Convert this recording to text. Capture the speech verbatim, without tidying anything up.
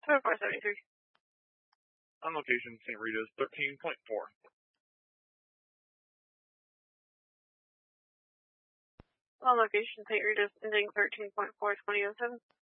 four seventy-three. On location, Saint Rita's thirteen point four. On location, Saint Rita's ending thirteen point four, twenty oh seven.